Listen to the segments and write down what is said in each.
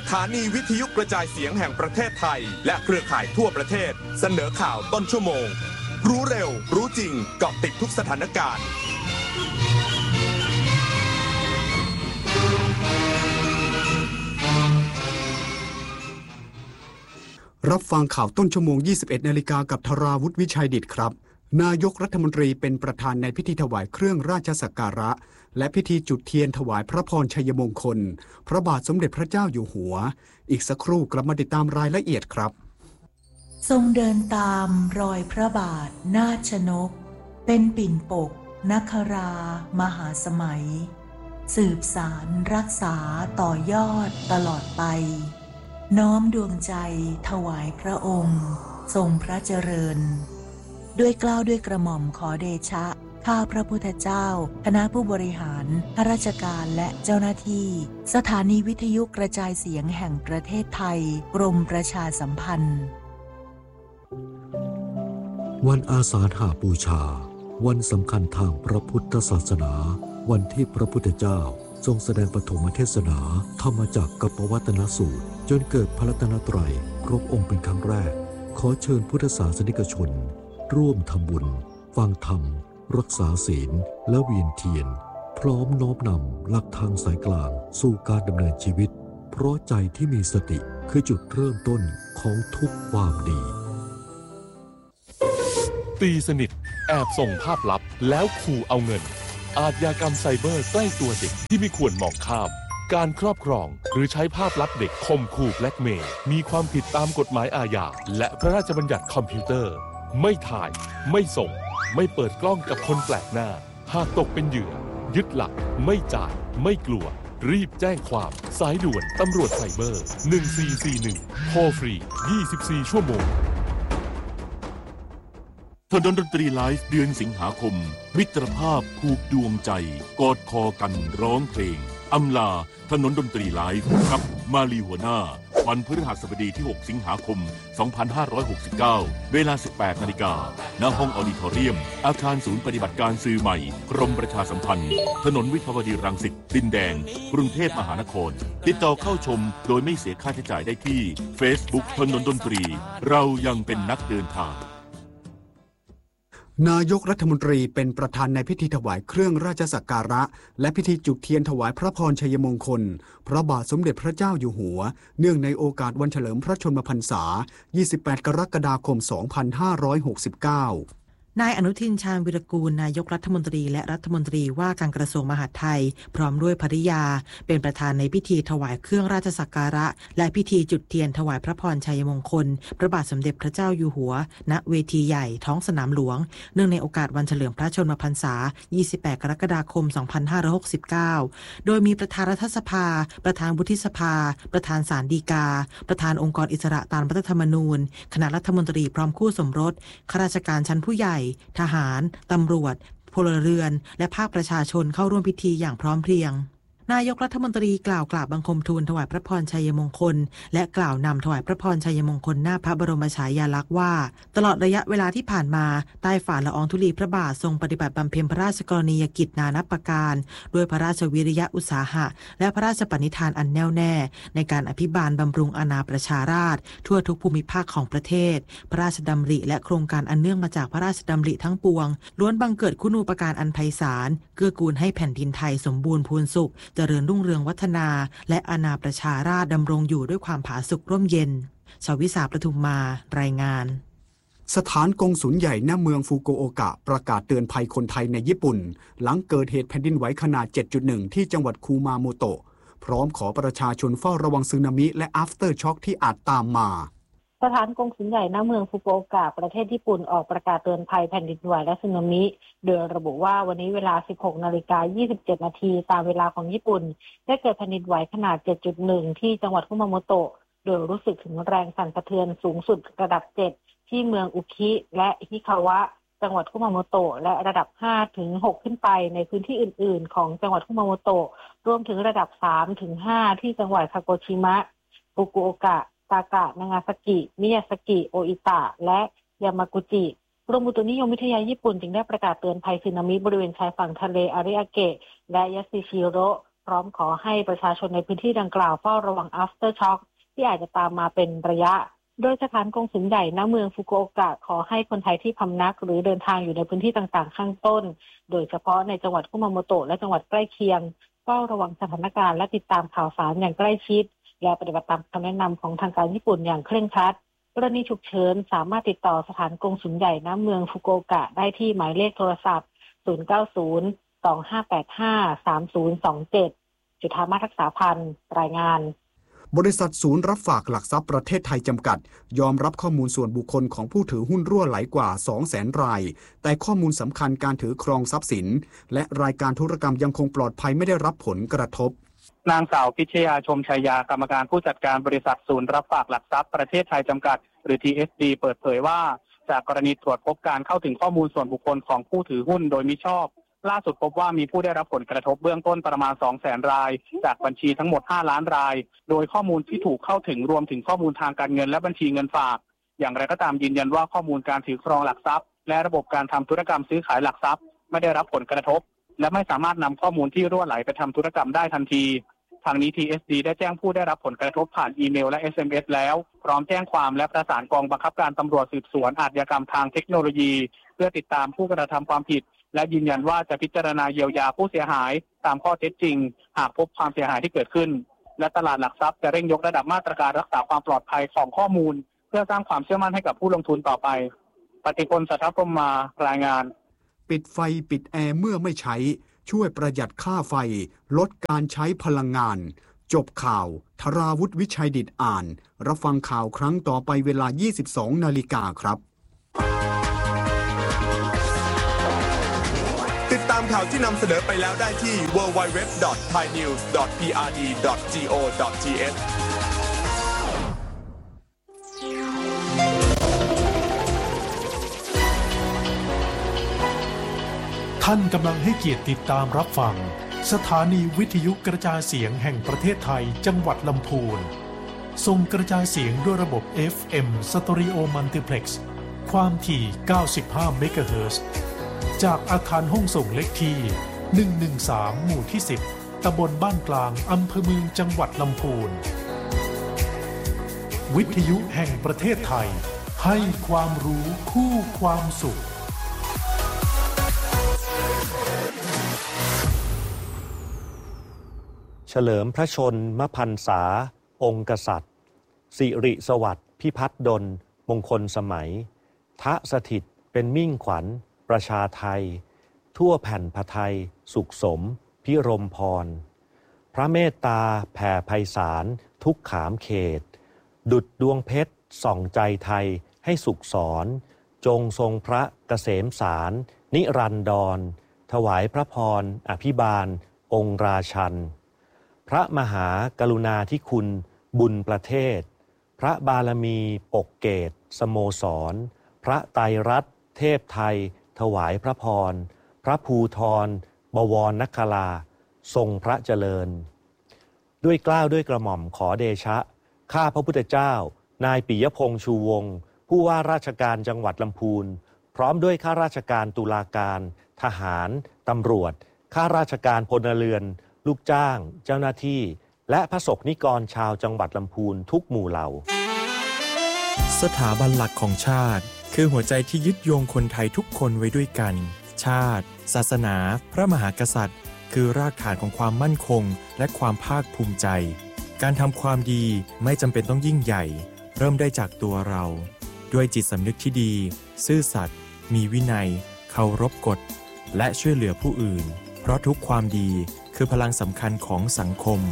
ถานีวิทยุกระจายเสียงแห่งประเทศไทยและเครือข่ายทั่วประเทศเสนอข่าวต้นชั่วโมงรู้เร็วรู้จริงเกาะติดทุกสถานการณ์รับฟังข่าวต้นชั่วโมง 21 นาฬิกากับธราวุฒิวิชัยดิษฐ์ครับนายกรัฐมนตรีเป็นประธานในพิธีถวายเครื่องราชสักการะและพิธีจุดเทียนถวายพระพรชัยมงคลพระบาทสมเด็จพระเจ้าอยู่หัวอีกสักครู่กลับมาติดตามรายละเอียดครับทรงเดินตามรอยพระบาทนาชนกเป็นปิ่นปกนครามหาสมัยสืบสารรักษาต่อยอดตลอดไปน้อมดวงใจถวายพระองค์ทรงพระเจริญด้วยเกล้าด้วยกระหม่อมขอเดชะข้าพระพุทธเจ้าคณะผู้บริหารข้าราชการและเจ้าหน้าที่สถานีวิทยุกระจายเสียงแห่งประเทศไทยกรมประชาสัมพันธ์วันอาสาฬหบูชาวันสำคัญทางพระพุทธศาสนาวันที่พระพุทธเจ้าทรงแสดงปฐมเทศนาธรรมจักรกับปวัตนสูตรจนเกิดพระรัตนตรัยครบองค์เป็นครั้งแรกขอเชิญพุทธศาสนิกชนร่วมทำบุญฟังธรรมรักษาศีลและเวียนเทียนพร้อมน้อมนำหลักทางสายกลางสู่การดำเนินชีวิตเพราะใจที่มีสติคือจุดเริ่มต้นของทุกความดีตีสนิทแอบส่งภาพลับแล้วขู่เอาเงินอาชญากรรมไซเบอร์ใกล้ตัวเด็กที่ไม่ควรมองข้ามการครอบครองหรือใช้ภาพลับเด็กข่มขู่แบล็กเมย์มีความผิดตามกฎหมายอาญาและพระราชบัญญัติคอมพิวเตอร์ไม่ถ่ายไม่ส่งไม่เปิดกล้องกับคนแปลกหน้าหากตกเป็นเหยื่อยึดหลักไม่จ่ายไม่กลัวรีบแจ้งความสายด่วนตำรวจไซเบอร์1441โทรฟรี24ชั่วโมงถนนดนตรีไลฟ์เดือนสิงหาคมมิตรภาพผูกดวงใจกอดคอกันร้องเพลงอำลาถนนดนตรีไลฟ์กับมาลีหัวหน้าวันพฤหัสบดีที่6สิงหาคม2569เวลา 18 นาฬิกาณห้องออดิทอเรียมอาคารศูนย์ปฏิบัติการสื่อใหม่กรมประชาสัมพันธ์ถนนวิภาวดีรังสิตดินแดงกรุงเทพมหานครติดต่อเข้าชมโดยไม่เสียค่าใช้จ่ายได้ที่ Facebook ถนนดนตรีเรายังเป็นนักเดินทางนายกรัฐมนตรีเป็นประธานในพิธีถวายเครื่องราชสักการะและพิธีจุดเทียนถวายพระพรชัยมงคลพระบาทสมเด็จพระเจ้าอยู่หัวเนื่องในโอกาสวันเฉลิมพระชนมพรรษา 28 กรกฎาคม 2569 นายอนุทินชาญวิรากูลนายกรัฐมนตรีและรัฐมนตรีว่าการกระทรวงมหาดไทยพร้อมด้วยภริยาเป็นประธานในพิธีถวายเครื่องราชสักการะและพิธีจุดเทียนถวายพระพรชัยมงคลพระบาทสมเด็จพระเจ้าอยู่หัวณเวทีใหญ่ท้องสนามหลวงเนื่องในโอกาสวันเฉลิมพระชนมพรรษา 28 กรกฎาคม 2569โดยมีประธานรัฐสภาประธานวุฒิสภาประธานศาลฎีกาประธานองค์กรอิสระตามรัฐธรรมนูญคณะรัฐมนตรีพร้อมคู่สมรสข้าราชการชั้นผู้ใหญ่ทหารตำรวจพลเรือนและภาคประชาชนเข้าร่วมพิธีอย่างพร้อมเพรียงนายกรัฐมนตรีกล่าวกราบบังคมทูลถวายพระพรชัยมงคลและกล่าวนำถวายพระพรชัยมงคลหน้าพระบรมฉายาลักษณ์ว่าตลอดระยะเวลาที่ผ่านมาใต้ฝ่าละอองธุลีพระบาททรงปฏิบัติบำเพ็ญพระราชกรณียกิจนานับประการด้วยพระราชวิริยะอุตสาหะและพระราชปณิธานอันแน่วแน่ในการอภิบาลบำรุงอาณาประชาราษฎร์ทั่วทุกภูมิภาคของประเทศพระราชดำริและโครงการอันเนื่องมาจากพระราชดำริทั้งปวงล้วนบังเกิดคุณูปการอันไพศาลเกื้อกูลให้แผ่นดินไทยสมบูรณ์พูนสุขเจริญรุ่งเรืองวัฒนาและอาณาประชาราษฎร์ดำรงอยู่ด้วยความผาสุกร่มเย็นชวิสาประทุมมารายงานสถานกงสุลใหญ่ณเมืองฟุกุโอกะประกาศเตือนภัยคนไทยในญี่ปุ่นหลังเกิดเหตุแผ่นดินไหวขนาด 7.1 ที่จังหวัดคูมาโมโตะพร้อมขอประชาชนเฝ้าระวังสึนามิและ after shock ที่อาจตามมาสถานกงสุลใหญ่ณเมืองฟุกุโอกะประเทศญี่ปุ่นออกประกาศเตือนภัยแผ่นดินไหวและสึนามิโดยระบุว่าวันนี้เวลา 16:27 นาทีตามเวลาของญี่ปุ่นได้เกิดแผ่นดินไหวขนาด 7.1 ที่จังหวัดคุมาโมโตะโดยรู้สึกถึงแรงสั่นสะเทือนสูงสุดระดับ 7 ที่เมืองอุคิและฮิคาวะจังหวัดคุมาโมโตะและระดับ 5-6 ขึ้นไปในพื้นที่อื่นๆของจังหวัดคุมาโมโตะรวมถึงระดับ 3-5 ที่จังหวัดคาโกชิมะฟุกุโอกะซากะนางาซากิมิยาซากิโออิตะและยามากุจิกรมอุตุนิยมวิทยาญี่ปุ่นจึงได้ประกาศเตือนภัยสึนามิบริเวณชายฝั่งทะเลอาริอาเกะและยาซิชิโร่พร้อมขอให้ประชาชนในพื้นที่ดังกล่าวเฝ้าระวัง after shock ที่อาจจะตามมาเป็นระยะโดยสถานกงสุลใหญ่ณเมืองฟุกุโอกะขอให้คนไทยที่พำนักหรือเดินทางอยู่ในพื้นที่ต่างๆข้างต้นโดยเฉพาะในจังหวัดคุมาโมโตะและจังหวัดใกล้เคียงเฝ้าระวังสถานการณ์และติดตามข่าวสารอย่างใกล้ชิดและปฏิบัติตามคำแนะนำของทางการญี่ปุ่นอย่างเคร่งครัดกรณีฉุกเฉินสามารถติดต่อสถานกงสุลใหญ่ณเมืองฟุกุโอกะได้ที่หมายเลขโทรศัพท์090-2585-3027จุฑามาศรักษาพันธ์รายงานบริษัทศูนย์รับฝากหลักทรัพย์ประเทศไทยจำกัดยอมรับข้อมูลส่วนบุคคลของผู้ถือหุ้นรั่วไหลกว่า 200,000 รายแต่ข้อมูลสำคัญการถือครองทรัพย์สินและรายการธุรกรรมยังคงปลอดภัยไม่ได้รับผลกระทบนางสาวพิชยาชมชัยยากรรมการผู้จัดการบริษัทศูนย์รับฝากหลักทรัพย์ประเทศไทยจำกัดหรือ TSD เปิดเผยว่าจากกรณีตรวจพบการเข้าถึงข้อมูลส่วนบุคคลของผู้ถือหุ้นโดยมิชอบล่าสุดพบว่ามีผู้ได้รับผลกระทบเบื้องต้นประมาณ 200,000 รายจากบัญชีทั้งหมด5ล้านรายโดยข้อมูลที่ถูกเข้าถึงรวมถึงข้อมูลทางการเงินและบัญชีเงินฝากอย่างไรก็ตามยืนยันว่าข้อมูลการถือครองหลักทรัพย์และระบบการทำธุรกรรมซื้อขายหลักทรัพย์ไม่ได้รับผลกระทบและไม่สามารถนำข้อมูลที่รั่วไหลไปทำธุรกรรมได้ทันทีทางนี้ TSD ได้แจ้งผู้ได้รับผลกระทบผ่านอีเมลและ SMS แล้วพร้อมแจ้งความและประสานกองบังคับการตำรวจสืบสวนอาชญากรรมทางเทคโนโลยีเพื่อติดตามผู้กระทำความผิดและยืนยันว่าจะพิจารณาเยียวยาผู้เสียหายตามข้อเท็จจริงหากพบความเสียหายที่เกิดขึ้นและตลาดหลักทรัพย์จะเร่งยกระดับมาตรการรักษาความปลอดภัยของข้อมูลเพื่อสร้างความเชื่อมั่นให้กับผู้ลงทุนต่อไปปฏิพล สัทธพรหมารายงานปิดไฟปิดแอร์เมื่อไม่ใช้ช่วยประหยัดค่าไฟลดการใช้พลังงานจบข่าวธราวุฒิวิชัยดิษฐ์อ่านรับฟังข่าวครั้งต่อไปเวลา 22:00 น.ครับติดตามข่าวที่นำเสนอไปแล้วได้ที่ www.thainews.prd.go.th ท่านกำลังให้เกียรติติดตามรับฟังสถานีวิทยุกระจายเสียงแห่งประเทศไทยจังหวัดลำพูนส่งกระจายเสียงด้วยระบบ FM Stereo Multiplex ความถี่95 เมกะเฮิรตซ์จากอาคารห้องส่งเลขที่113หมู่ที่10ตำบลบ้านกลางอำเภอเมืองจังหวัดลำพูนวิทยุแห่งประเทศไทยให้ความรู้คู่ความสุขเฉลิมพระชนมพรรษาองค์กษัตริย์สิริสวัสดิ์พิพัฒดลมงคลสมัยทะสถิตเป็นมิ่งขวัญประชาไทยทั่วแผ่นพไทยสุขสมพิรมพรพระเมตตาแผ่ไพศาลทุกขามเขตดุจดวงเพชรส่องใจไทยให้สุขสอนจงทรงพระเกษมสารนิรันดรถวายพระพรอภิบาลองค์ราชันพระมหากรุณาธิคุณบุญประเทศพระบารมีปกเกตสโมสรพระไตรรัตน์เทพไทยถวายพระพรพระภูธรบวรนคราทรงพระเจริญด้วยเกล้าด้วยกระหม่อมขอเดชะข้าพระพุทธเจ้านายปิยพงษ์ชูวงศ์ผู้ว่าราชการจังหวัดลำพูนพร้อมด้วยข้าราชการตุลาการทหารตำรวจข้าราชการพลเรือนลูกจ้างเจ้าหน้าที่และพระสงฆ์นิกรชาวจังหวัดลำพูนทุกหมู่เหล่าสถาบันหลักของชาติคือหัวใจที่ยึดโยงคนไทยทุกคนไว้ด้วยกันชาติศาสนาพระมหากษัตริย์คือรากฐานของความมั่นคงและความภาคภูมิใจการทำความดีไม่จำเป็นต้องยิ่งใหญ่เริ่มได้จากตัวเราด้วยจิตสำนึกที่ดีซื่อสัตย์มีวินัยเคารพกฎและช่วยเหลือผู้อื่นเพราะทุกความดีคือพลังสำคัญของสังคม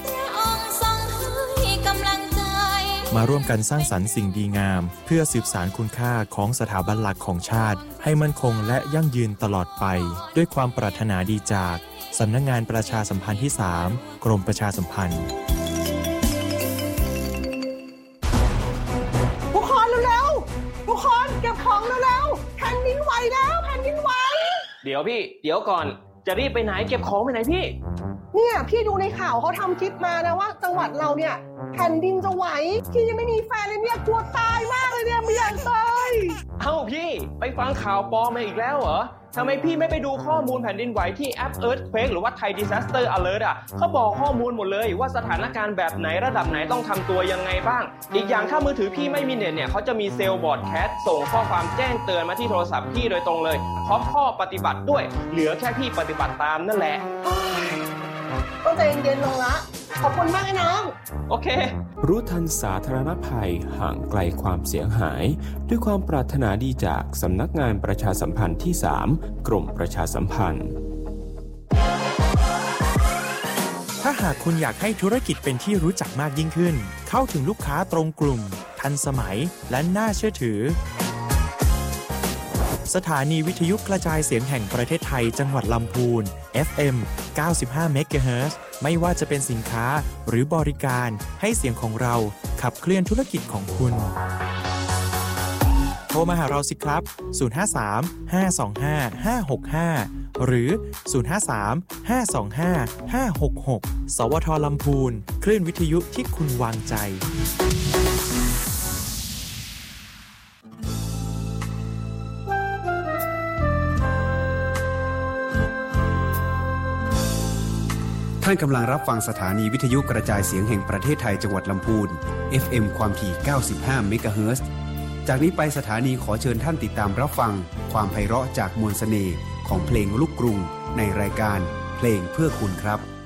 มาร่วมกันสร้างสรรค์สิ่งดีงามเพื่อสืบสานคุณค่าของสถาบันหลักของชาติให้มั่นคงและยั่งยืนตลอดไปด้วยความปรารถนาดีจากสำนักงานประชาสัมพันธ์ที่3กรมประชาสัมพันธ์ทุกคนเร็วๆทุกคนเก็บของเร็วๆแผ่นดินไหวแล้วแผ่นดินไหวเดี๋ยวพี่เดี๋ยวก่อนจะรีบไปไหนเก็บของไปไหนพี่เนี่ยพี่ดูในข่าวเขาทำคลิปมานะว่าจังหวัดเราเนี่ยแผ่นดินจะไหวพี่ยังไม่มีแฟนเลยเนี่ยกลัวตายมากเลยเนี่ยไม่อยากตายเอ้าพี่ไปฟังข่าวปลอมมาอีกแล้วเหรอทำไมพี่ไม่ไปดูข้อมูลแผ่นดินไหวที่แอป Earthquake หรือว่า Thai Disaster Alert อ่ะเขาบอกข้อมูลหมดเลยว่าสถานการณ์แบบไหนระดับไหนต้องทำตัวยังไงบ้างอีกอย่างถ้ามือถือพี่ไม่มีเน็ตเนี่ยเขาจะมีเซลล์บอร์ดแคสส่งข้อความแจ้งเตือนมาที่โทรศัพท์พี่โดยตรงเลยพร้อมข้อปฏิบัติด้วยเหลือแค่พี่ปฏิบัติตามนั่นแหละก็ใจเย็นๆลงละขอบคุณมากไอ้น้องโอเครู้ทันสาธารณภัยห่างไกลความเสียหายด้วยความปรารถนาดีจากสำนักงานประชาสัมพันธ์ที่ 3 กรมประชาสัมพันธ์ถ้าหากคุณอยากให้ธุรกิจเป็นที่รู้จักมากยิ่งขึ้นเข้าถึงลูกค้าตรงกลุ่มทันสมัยและน่าเชื่อถือสถานีวิทยุกระจายเสียงแห่งประเทศไทยจังหวัดลำพูน FM 95 MHz ไม่ว่าจะเป็นสินค้าหรือบริการให้เสียงของเราขับเคลื่อนธุรกิจของคุณโทรมาหาเราสิครับ053 525 565หรือ053 525 566สวท.ลำพูนคลื่นวิทยุที่คุณวางใจท่านกำลังรับฟังสถานีวิทยุกระจายเสียงแห่งประเทศไทยจังหวัดลำพูน FM ความถี่ 95 เมกะเฮิรตซ์ จากนี้ไปสถานีขอเชิญท่านติดตามรับฟังความไพเราะจากมวลเสน่ห์ของเพลงลูกกรุงในรายการเพลงเพื่อคุณครับ